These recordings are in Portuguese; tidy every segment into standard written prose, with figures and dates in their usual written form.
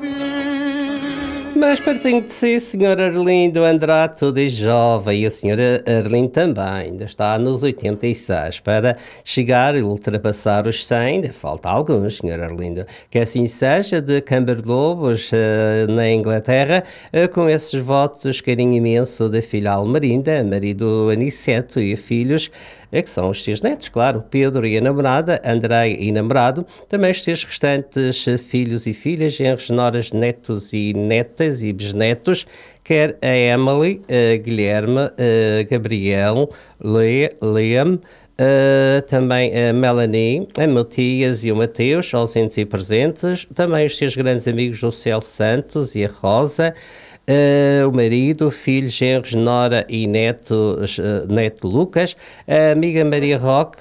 Mas pertinho de si, Sr. Arlindo Andrade, tudo é jovem, e o Sr. Arlindo também, ainda está nos 86, para chegar e ultrapassar os 100, ainda falta alguns, Sr. Arlindo, que assim seja, de Camber de Lobos, na Inglaterra, com esses votos, carinho imenso da filha Almerinda, marido Aniceto e filhos, que são os seus netos, claro, Pedro e a namorada, Andrei e namorado, também os seus restantes filhos e filhas, genros, noras, netos e netas e bisnetos, quer a Emily, Guilherme, Gabriel, Liam, também a Melanie, a Matias e o Mateus, ausentes e presentes, também os seus grandes amigos o Céu Santos e a Rosa, o marido, filhos, genros, nora e neto Lucas, a amiga Maria Roque,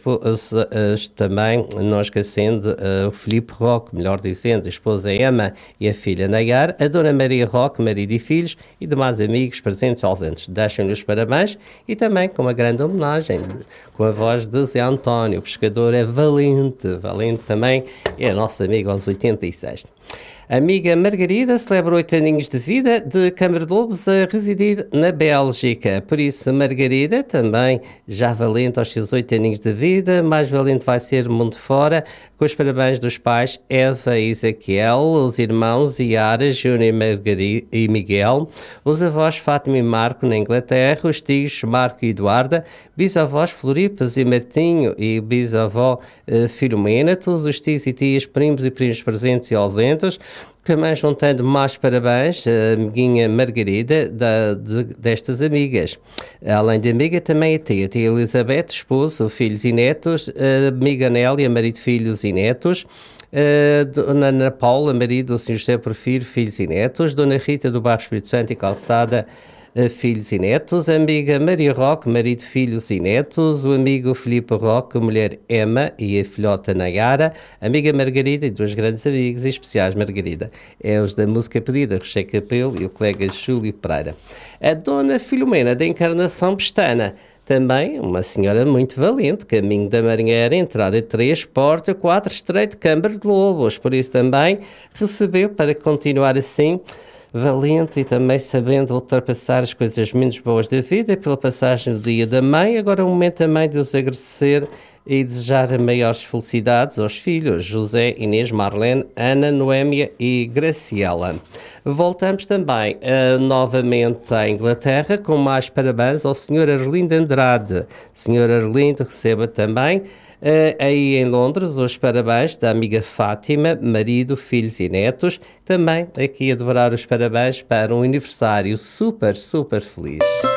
também, não esquecendo, o Filipe Roque, melhor dizendo, a esposa Emma e a filha Nayar, a dona Maria Roque, marido e filhos, e demais amigos presentes e ausentes. Deixem-lhe os parabéns e também com uma grande homenagem, com a voz de Zé António, o pescador é valente também, é nosso amigo aos 86. A amiga Margarida celebra 8 aninhos de vida de Câmara de Lobos a residir na Bélgica. Por isso, Margarida também já valente aos seus 8 aninhos de vida, mais valente vai ser mundo fora, com os parabéns dos pais Eva e Ezequiel, os irmãos Iara, Júnior e Miguel, os avós Fátima e Marco na Inglaterra, os tios Marco e Eduarda, bisavós Floripas e Martinho e bisavó Filomena, todos os tios e tias, primos e primos presentes e ausentes. Também juntando mais parabéns a amiguinha Margarida destas amigas. Além de amiga, também a tia Elizabeth, esposo, filhos e netos, a amiga Nélia, marido, filhos e netos, Dona Ana Paula, marido do Sr. José Porfírio, filhos e netos, Dona Rita do Bairro Espírito Santo e Calçada, filhos e netos, a amiga Maria Roque, marido, filhos e netos, o amigo Filipe Roque, mulher Emma e a filhota Nayara, a amiga Margarida e dois grandes amigos e especiais Margarida. É os da música pedida, Rocher Capelo e o colega Júlio Pereira. A dona Filomena da Encarnação Pestana, também uma senhora muito valente, caminho da Marinheira, entrada 3, porta 4, estreito, Câmara de Lobos, por isso também recebeu para continuar assim, valente e também sabendo ultrapassar as coisas menos boas da vida pela passagem do Dia da Mãe. Agora é o momento também de os agradecer e desejar maiores felicidades aos filhos José, Inês, Marlene, Ana, Noémia e Graciela. Voltamos também novamente à Inglaterra com mais parabéns ao Sr. Arlindo Andrade. Sr. Arlindo receba também aí em Londres os parabéns da amiga Fátima, marido, filhos e netos. Também aqui a dobrar os parabéns para um aniversário super feliz.